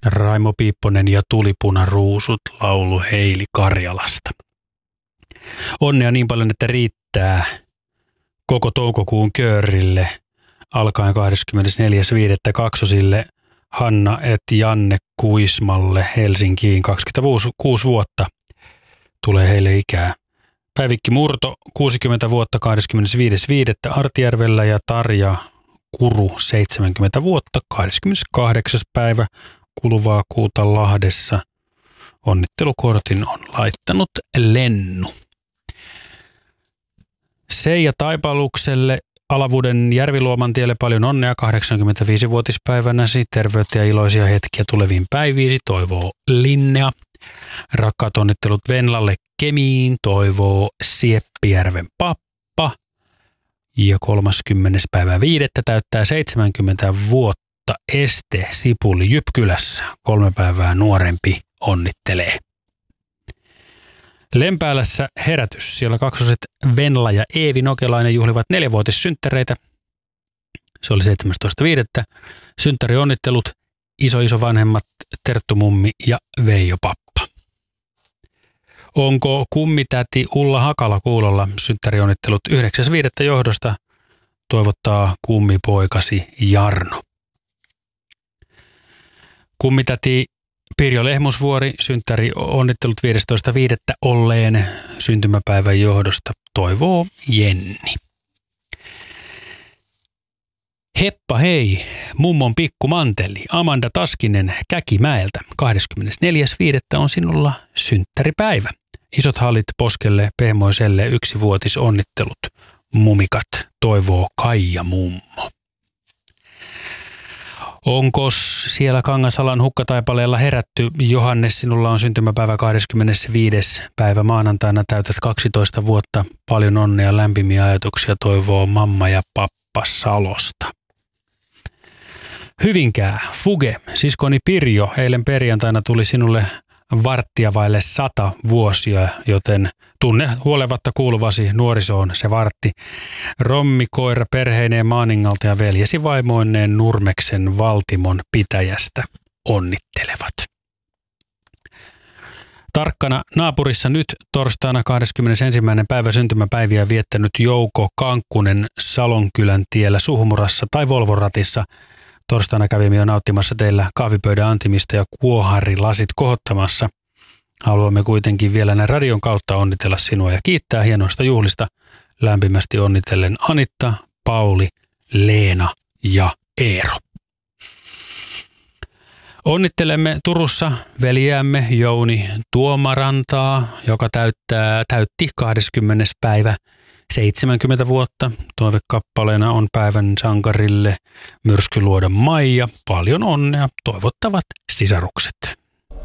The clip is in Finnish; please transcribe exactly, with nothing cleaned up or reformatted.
Raimo Piipponen ja Tulipunaruusut laulu Heili Karjalasta. Onnea niin paljon, että riittää koko toukokuun köörille alkaen kahdeskymmenesneljäs viidettä kaksosille Hanna et Janne Kuismalle Helsinkiin. kaksikymmentäkuusi vuotta tulee heille ikää. Päivikki Murto kuusikymmentä vuotta kahdeskymmenesviides viidettä Artjärvellä ja Tarja Kuru seitsemänkymmentä vuotta kahdeskymmeneskahdeksas päivä kuluvaa kuuta Lahdessa. Onnittelukortin on laittanut Lennu. Seija Taipalukselle Alavuden Järviluomantielle paljon onnea kahdeksankymmentäviisivuotispäivänäsi. Terveyttä ja iloisia hetkiä tuleviin päiviisi, toivoo Linnea. Rakkaat onnittelut Venlalle Kemiin, toivoo Sieppijärven pappa. Ja kolmaskymmenes päivä viidettä täyttää seitsemänkymmentä vuotta Este Sipuli Jypkylässä. Kolme päivää nuorempi onnittelee. Lempäälässä herätys. Siellä kaksoset Venla ja Eevi Nokelainen juhlivat neljävuotissynttäreitä. Se oli seitsemästoista viidettä Synttärionnittelut iso iso vanhemmat Terttu Mummi ja Veijo Pappa. Onko kummitäti Ulla Hakala kuulolla? Synttärionnittelut yhdeksäs viidettä johdosta toivottaa kummipoikasi Jarno. Kummitäti Pirjo Lehmusvuori, synttäri onnittelut viidestoista viidettä olleen syntymäpäivän johdosta toivoo Jenni. Heppa hei, mummon pikku Manteli, Amanda Taskinen Käkimäeltä. kahdeskymmenesneljäs viidettä on sinulla synttäripäivä. Isot hallit poskelle pehmoiselle yksivuotisonnittelut. Mumikat toivoo Kaija mummo. Onko siellä Kangasalan Hukkataipaleella herätty? Johannes, sinulla on syntymäpäivä kahdeskymmenesviides päivä maanantaina, täytät kaksitoista vuotta. Paljon onnea, lämpimiä ajatuksia toivoo mamma ja pappa Salosta. Hyvinkää, Fuge, siskoni Pirjo, eilen perjantaina tuli sinulle varttia vaille sata vuosia, joten tunne huolevatta kuuluvasi nuorisoon se vartti. Rommi koira perheineen Maaningalta ja veljesi vaimoineen Nurmeksen Valtimon pitäjästä onnittelevat. Tarkkana naapurissa nyt torstaina kahdeskymmenesensimmäinen päivä syntymäpäiviä viettänyt Jouko Kankkunen Salonkylän tiellä Suhmurassa tai Volvoratissa. Torstaina kävimme jo nauttimassa teillä kahvipöydän antimista ja kuoharilasit kohottamassa. Haluamme kuitenkin vielä näin radion kautta onnitella sinua ja kiittää hienoista juhlista. Lämpimästi onnitellen Anitta, Pauli, Leena ja Eero. Onnittelemme Turussa veljäämme Jouni Tuomarantaa, joka täyttää, täytti kahdeskymmenes päivä seitsemänkymmentä vuotta. Toivekappaleena on päivän sankarille Myrskyluodon Maija. Paljon onnea toivottavat sisarukset.